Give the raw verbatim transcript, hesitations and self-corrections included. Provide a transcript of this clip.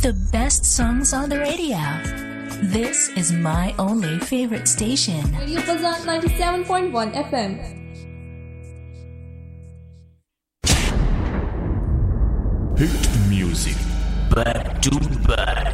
The best songs on the radio. This is my only favorite station. Radio Fazan ninety-seven point one F M. Hit music back to back.